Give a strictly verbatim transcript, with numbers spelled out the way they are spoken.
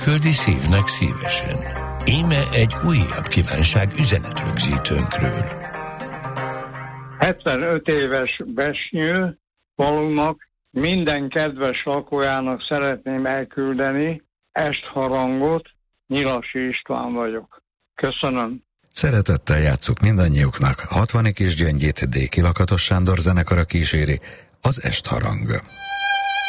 Küldi szívnek szívesen. Íme egy újabb kívánság üzenetrögzítőnkről. hetvenöt éves Besnyő falunak minden kedves lakójának szeretném elküldeni estharangot. Nyilasi István vagyok. Köszönöm. Szeretettel játsszuk mindannyiuknak. hatvanik és Gyöngyét D. Kilakatos Sándor zenekara kíséri az estharang.